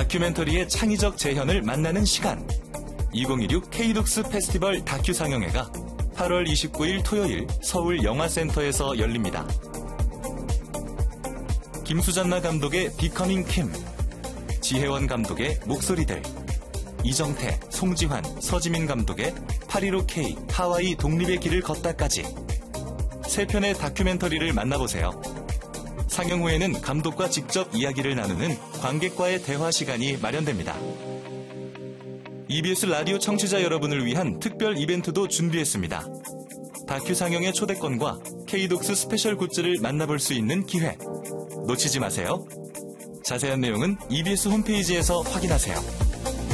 다큐멘터리의 창의적 재현을 만나는 시간. 2016 K독스 페스티벌 다큐 상영회가 8월 29일 토요일 서울 영화센터에서 열립니다. 김수잔나 감독의 비커밍 킴, 지혜원 감독의 목소리들, 이정태, 송지환, 서지민 감독의 815K 하와이 독립의 길을 걷다까지 3편의 다큐멘터리를 만나보세요. 상영 후에는 감독과 직접 이야기를 나누는 관객과의 대화 시간이 마련됩니다. EBS 라디오 청취자 여러분을 위한 특별 이벤트도 준비했습니다. 다큐 상영의 초대권과 K독스 스페셜 굿즈를 만나볼 수 있는 기회. 놓치지 마세요. 자세한 내용은 EBS 홈페이지에서 확인하세요.